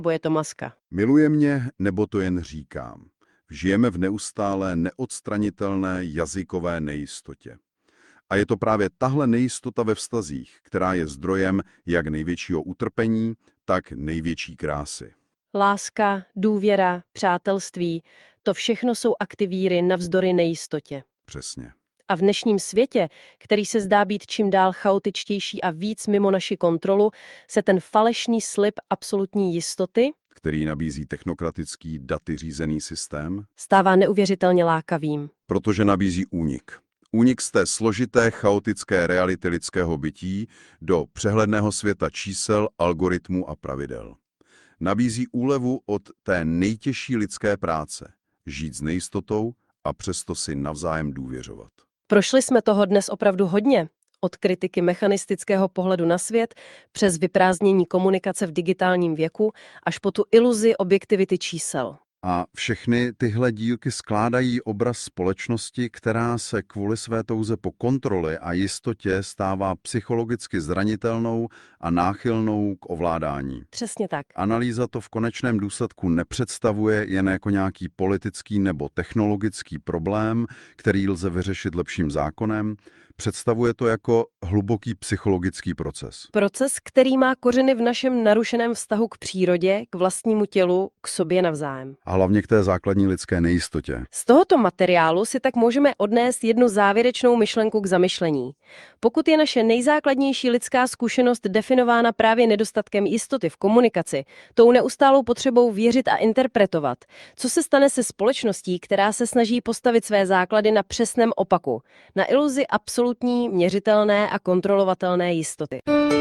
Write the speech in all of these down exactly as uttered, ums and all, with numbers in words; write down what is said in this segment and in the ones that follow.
Bo je to maska. Miluje mě, nebo to jen říkám. Žijeme v neustálé neodstranitelné jazykové nejistotě. A je to právě tahle nejistota ve vztazích, která je zdrojem jak největšího utrpení, tak největší krásy. Láska, důvěra, přátelství, to všechno jsou aktivíry navzdory nejistotě. Přesně. A v dnešním světě, který se zdá být čím dál chaotičtější a víc mimo naši kontrolu, se ten falešný slib absolutní jistoty Který nabízí technokratický daty řízený systém, stává neuvěřitelně lákavým. protože nabízí únik. Únik z té složité, chaotické reality lidského bytí do přehledného světa čísel, algoritmů a pravidel. Nabízí úlevu od té nejtěžší lidské práce, žít s nejistotou a přesto si navzájem důvěřovat. Prošli jsme toho dnes opravdu hodně. Od kritiky mechanistického pohledu na svět, přes vyprázdnění komunikace v digitálním věku, až po tu iluzi objektivity čísel. A všechny tyhle dílky skládají obraz společnosti, která se kvůli své touze po kontrole a jistotě stává psychologicky zranitelnou a náchylnou k ovládání. Přesně tak. Analýza to v konečném důsledku nepředstavuje jen jako nějaký politický nebo technologický problém, který lze vyřešit lepším zákonem, představuje to jako hluboký psychologický proces. Proces, který má kořeny v našem narušeném vztahu k přírodě, k vlastnímu tělu, k sobě navzájem. A hlavně k té základní lidské nejistotě. Z tohoto materiálu si tak můžeme odnést jednu závěrečnou myšlenku k zamyšlení. Pokud je naše nejzákladnější lidská zkušenost definována právě nedostatkem jistoty v komunikaci, tou neustálou potřebou věřit a interpretovat, co se stane se společností, která se snaží postavit své základy na přesném opaku, na iluzi absolutní, měřitelné a kontrolovatelné jistoty.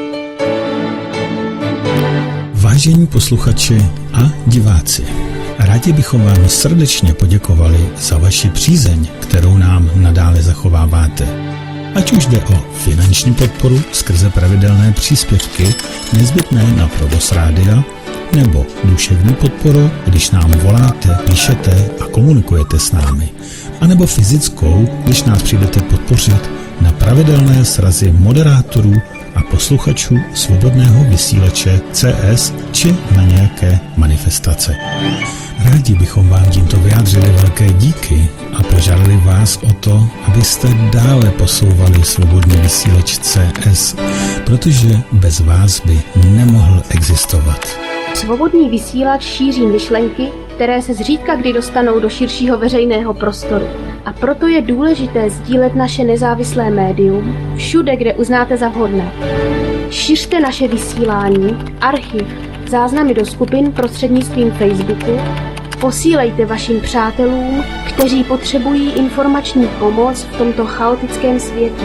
Vážení posluchači a diváci, rádi bychom vám srdečně poděkovali za vaši přízeň, kterou nám nadále zachováváte. Ať už jde o finanční podporu skrze pravidelné příspěvky nezbytné na provoz rádia, nebo duševní podporu, když nám voláte, píšete a komunikujete s námi, anebo fyzickou, když nás přijdete podpořit na pravidelné srazy moderátorů a posluchačů svobodného vysílače C S či na nějaké manifestace. Rádi bychom vám tímto vyjádřili velké díky a požádali vás o to, abyste dále posouvali svobodný vysílač C S, protože bez vás by nemohl existovat. Svobodný vysílač šíří myšlenky, které se zřídka kdy dostanou do širšího veřejného prostoru. A proto je důležité sdílet naše nezávislé médium všude, kde uznáte za vhodné. Šiřte naše vysílání, archiv, záznamy do skupin prostřednictvím Facebooku, posílejte vašim přátelům, kteří potřebují informační pomoc v tomto chaotickém světě.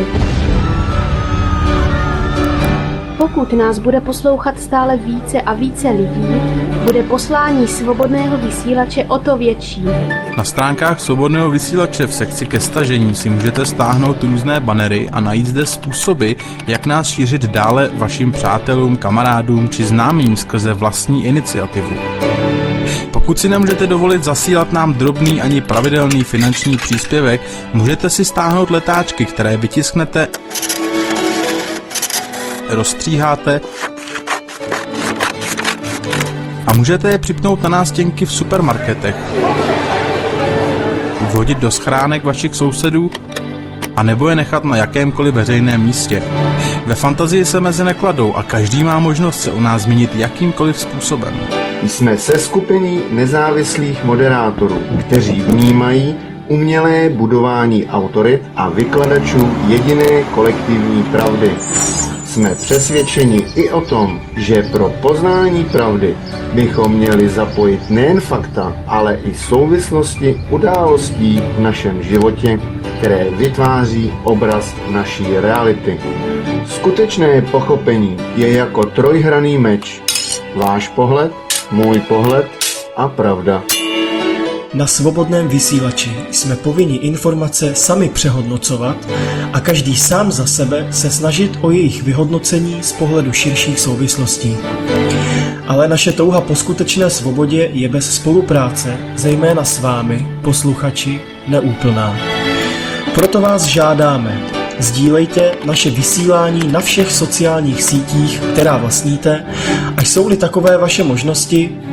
Pokud nás bude poslouchat stále více a více lidí, bude poslání svobodného vysílače o to větší. Na stránkách svobodného vysílače v sekci ke stažení si můžete stáhnout různé banery a najít zde způsoby, jak nás šířit dále vašim přátelům, kamarádům či známým skrze vlastní iniciativu. Pokud si nemůžete dovolit zasílat nám drobný ani pravidelný finanční příspěvek, můžete si stáhnout letáčky, které vytisknete, rozstříháte a můžete je připnout na nástěnky v supermarketech, vhodit do schránek vašich sousedů a nebo je nechat na jakémkoliv veřejném místě. Ve fantazii se meze nekladou a každý má možnost se o nás zmínit jakýmkoliv způsobem. Jsme seskupení nezávislých moderátorů, kteří vnímají umělé budování autorit a vykladačů jediné kolektivní pravdy. Jsme přesvědčeni i o tom, že pro poznání pravdy bychom měli zapojit nejen fakta, ale i souvislosti událostí v našem životě, které vytváří obraz naší reality. Skutečné pochopení je jako trojhranný meč. Váš pohled, můj pohled a pravda. Na svobodném vysílači jsme povinni informace sami přehodnocovat a každý sám za sebe se snažit o jejich vyhodnocení z pohledu širších souvislostí. Ale naše touha po skutečné svobodě je bez spolupráce, zejména s vámi, posluchači, neúplná. Proto vás žádáme, sdílejte naše vysílání na všech sociálních sítích, která vlastníte, a jsou-li takové vaše možnosti,